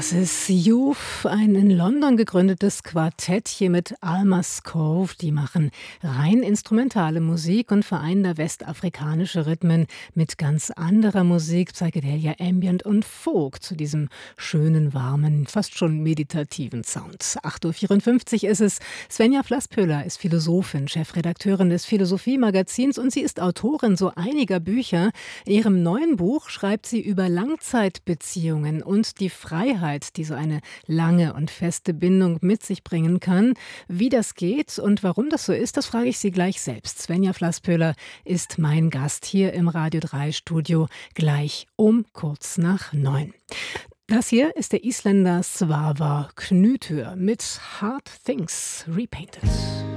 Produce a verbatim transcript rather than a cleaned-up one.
Das ist Youth, ein in London gegründetes Quartett hier mit Alma's Cove. Die machen rein instrumentale Musik und vereinen da westafrikanische Rhythmen mit ganz anderer Musik, Psychedelia, Ambient und Folk zu diesem schönen, warmen, fast schon meditativen Sound. acht Uhr vierundfünfzig ist es. Svenja Flasspöhler ist Philosophin, Chefredakteurin des Philosophie-Magazins und sie ist Autorin so einiger Bücher. In ihrem neuen Buch schreibt sie über Langzeitbeziehungen und die Freiheit, die so eine lange und feste Bindung mit sich bringen kann. Wie das geht und warum das so ist, das frage ich sie gleich selbst. Svenja Flasspöhler ist mein Gast hier im Radio drei Studio gleich um kurz nach neun. Das hier ist der Isländer Svavar Knütur mit Hard Things Repainted.